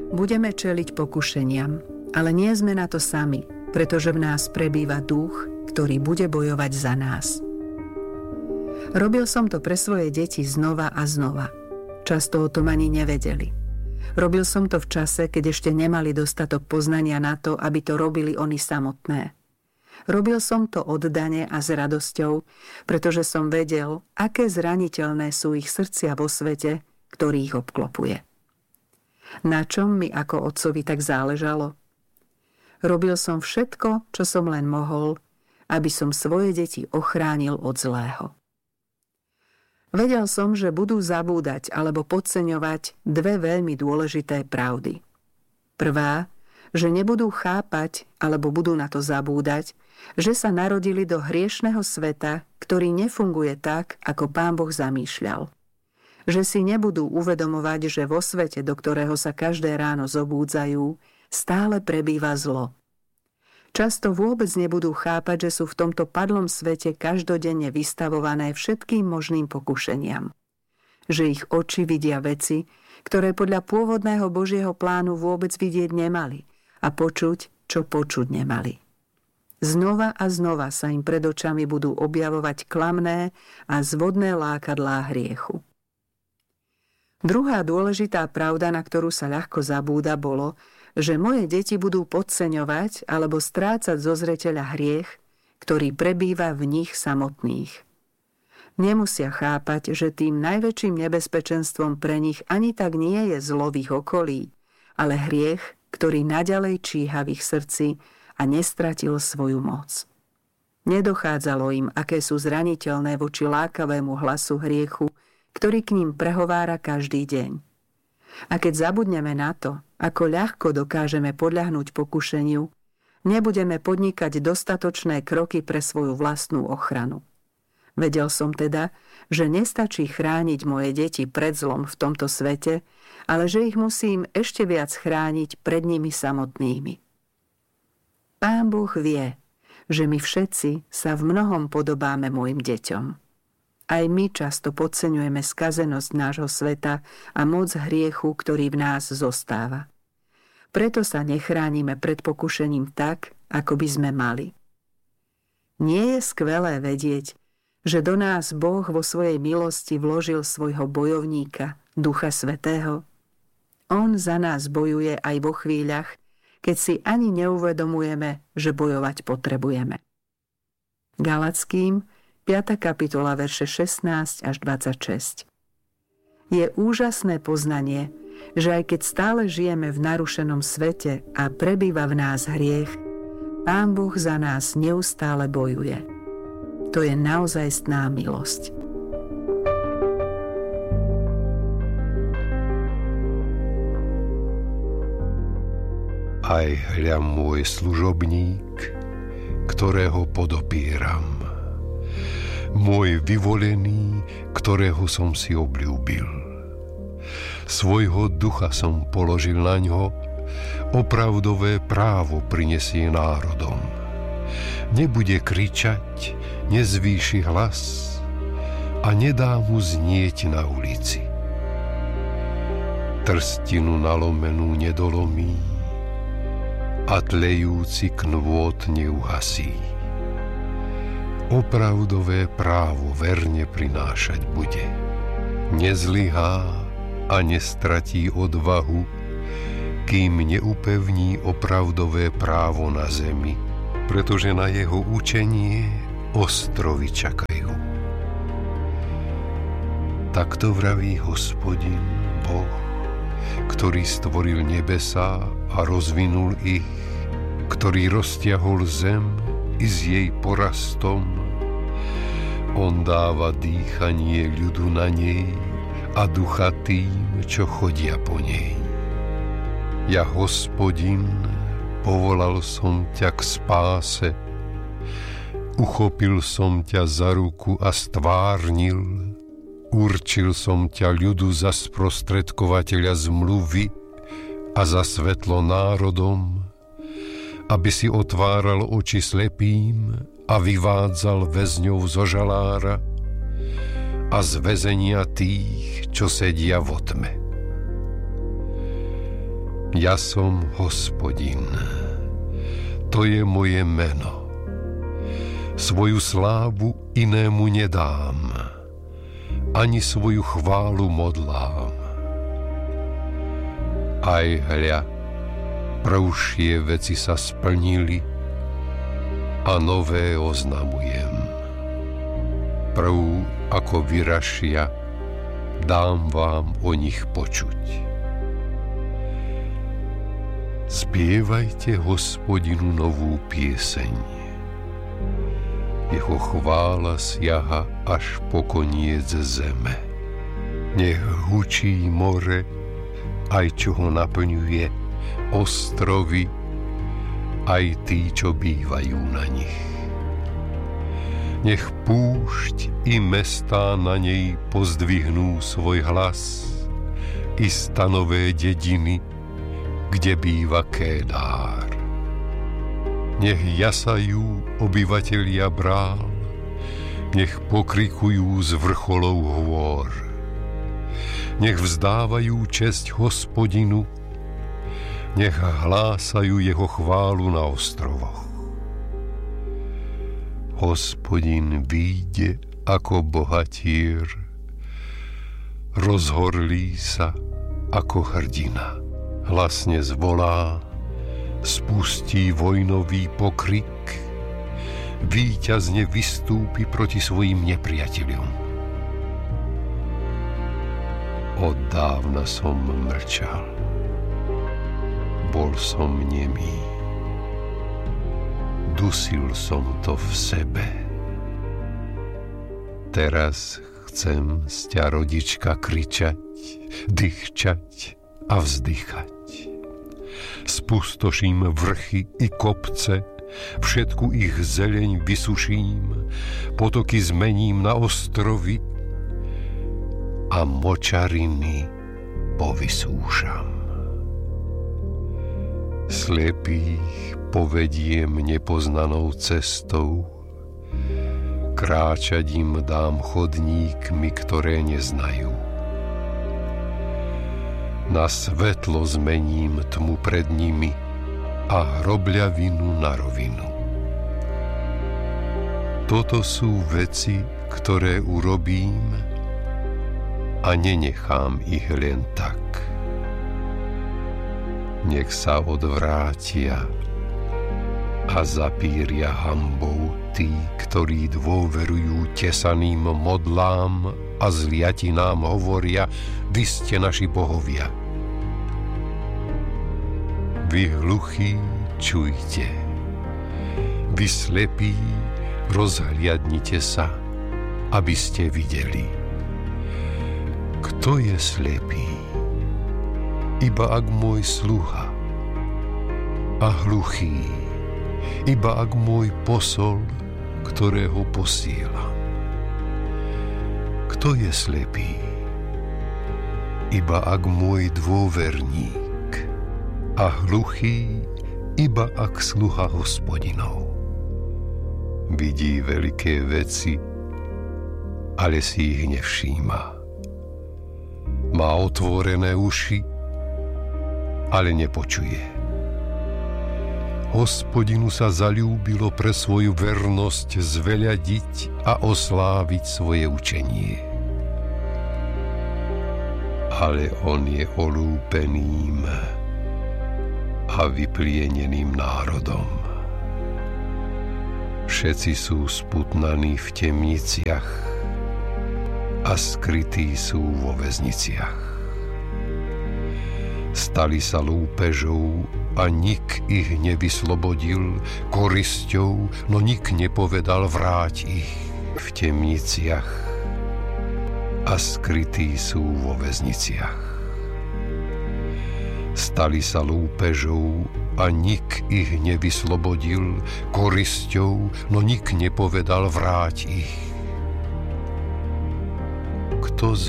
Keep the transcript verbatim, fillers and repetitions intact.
Budeme čeliť pokušeniam, ale nie sme na to sami, pretože v nás prebýva duch, ktorý bude bojovať za nás. Robil som to pre svoje deti znova a znova. Často o tom ani nevedeli. Robil som to v čase, keď ešte nemali dostatok poznania na to, aby to robili oni samotné. Robil som to oddane a s radosťou, pretože som vedel, aké zraniteľné sú ich srdcia vo svete, ktorý ich obklopuje. Na čom mi ako otcovi tak záležalo? Robil som všetko, čo som len mohol, aby som svoje deti ochránil od zlého. Vedel som, že budú zabúdať alebo podceňovať dve veľmi dôležité pravdy. Prvá, že nebudú chápať alebo budú na to zabúdať, že sa narodili do hriešneho sveta, ktorý nefunguje tak, ako Pán Boh zamýšľal. Že si nebudú uvedomovať, že vo svete, do ktorého sa každé ráno zobúdzajú, stále prebýva zlo. Často vôbec nebudú chápať, že sú v tomto padlom svete každodenne vystavované všetkým možným pokušeniam. Že ich oči vidia veci, ktoré podľa pôvodného Božieho plánu vôbec vidieť nemali a počuť, čo počuť nemali. Znova a znova sa im pred očami budú objavovať klamné a zvodné lákadlá hriechu. Druhá dôležitá pravda, na ktorú sa ľahko zabúda, bolo, že moje deti budú podceňovať alebo strácať zo zreteľa hriech, ktorý prebýva v nich samotných. Nemusia chápať, že tým najväčším nebezpečenstvom pre nich ani tak nie je zlo v ich okolí, ale hriech, ktorý naďalej číha v ich srdci a nestratil svoju moc. Nedochádzalo im, aké sú zraniteľné voči lákavému hlasu hriechu, ktorý k ním prehovára každý deň. A keď zabudneme na to, ako ľahko dokážeme podľahnúť pokušeniu, nebudeme podnikať dostatočné kroky pre svoju vlastnú ochranu. Vedel som teda, že nestačí chrániť moje deti pred zlom v tomto svete, ale že ich musím ešte viac chrániť pred nimi samotnými. Pán Boh vie, že my všetci sa v mnohom podobáme mojim deťom. Aj my často podceňujeme skazenosť nášho sveta a moc hriechu, ktorý v nás zostáva. Preto sa nechránime pred pokušením tak, ako by sme mali. Nie je skvelé vedieť, že do nás Boh vo svojej milosti vložil svojho bojovníka, Ducha Svätého? On za nás bojuje aj vo chvíľach, keď si ani neuvedomujeme, že bojovať potrebujeme. Galackým piata kapitola, verše šestnásť až dvadsaťšesť. Je úžasné poznanie, že aj keď stále žijeme v narušenom svete a prebýva v nás hriech, Pán Boh za nás neustále bojuje. To je naozajstná milosť. Aj hľa môj služobník, ktorého podopieram. Môj vyvolený, ktorého som si obľúbil. Svojho ducha som položil na ňo, opravdové právo prinesie národom. Nebude kričať, nezvýši hlas a nedá mu znieť na ulici. Trstinu nalomenú nedolomí a tlejúci knôt neuhasí. Opravdové právo verne prinášať bude. Nezlyhá a nestratí odvahu, kým neupevní opravdové právo na zemi, pretože na jeho učenie ostrovy čakajú. Takto vraví Hospodin, Boh, ktorý stvoril nebesá a rozvinul ich, ktorý roztiahol zem i s jej porastom. On dáva dýchanie ľudu na nej a ducha tým, čo chodia po nej. Ja, Hospodin, povolal som ťa k spáse, uchopil som ťa za ruku a stvárnil, určil som ťa ľudu za sprostredkovateľa zmluvy a za svetlo národom, aby si otváral oči slepým a vyvádzal väzňov zo žalára a z väzenia tých, čo sedia vo tme. Ja som Hospodin, to je moje meno. Svoju slávu inému nedám, ani svoju chválu modlám. Aj hľa, prvšie veci sa splnili a nové oznamujem. Prv, ako vyrašia, dám vám o nich počuť. Spievajte Hospodinu novú pieseň. Jeho chvála siaha až po koniec zeme. Nech hučí more, aj čo ho naplňuje, ostrovy, aj tí, čo bývajú na nich. Nech púšť i mestá na nej pozdvihnú svoj hlas, i stanové dediny, kde býva Kédár. Nech jasajú obyvatelia brál, nech pokrikujú z vrcholov hôr. Nech vzdávajú česť Hospodinu, nech hlásajú jeho chválu na ostrovoch. Hospodin výjde ako bohatier, rozhorlí sa ako hrdina. Hlasne zvolá, spustí vojnový pokrik, víťazne vystúpi proti svojim nepriateľom. Od dávna som mlčal, bol som nemý, dusil som to v sebe. Teraz chcem z ťa, rodička, kričať, dýchčať a vzdychať. Spustoším vrchy i kopce, všetku ich zeleň vysuším, potoky zmením na ostrovy a močariny povysúšam. Slepých povediem nepoznanou cestou, kráčať im dám chodníkmi, ktoré neznajú. Na svetlo zmením tmu pred nimi a hrobľavinu na rovinu. Toto sú veci, ktoré urobím a nenechám ich len tak. Nech sa odvrátia a zapíria hanbou tí, ktorí dôverujú tesaným modlám a zliatinám hovoria, vy ste naši bohovia. Vy hluchí, čujte. Vy slepí, rozhliadnite sa, aby ste videli. Kto je slepý? Iba ak môj sluha. A hluchý, iba ak môj posol, ktorého posielam. Kto je slepý? Iba ak môj dôverník. A hluchý, iba ak sluha Hospodinov. Vidí veľké veci, ale si ich nevšíma. Má otvorené uši, ale nepočuje. Hospodinu sa zaľúbilo pre svoju vernosť zveľadiť a osláviť svoje učenie. Ale on je olúpeným a vyplieneným národom. Všetci sú sputnaní v temniciach a skrytí sú vo väzniciach. Stali sa lúpežou a nik ich nevyslobodil, korisťou, no nik nepovedal vráť ich. V temniciach a skrytí sú vo väzniciach. Stali sa lúpežou a nik ich nevyslobodil, korisťou, no nik nepovedal vráť ich. Kto z